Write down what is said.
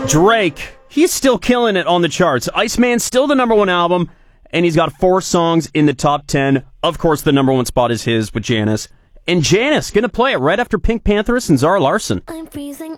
Drake, he's still killing it on the charts. Iceman's still the number one album, and he's got 4 songs in the top 10. Of course, the number one spot is his with Janice. And Janice going to play it right after Pink Pantheress and Zara Larsson. I'm freezing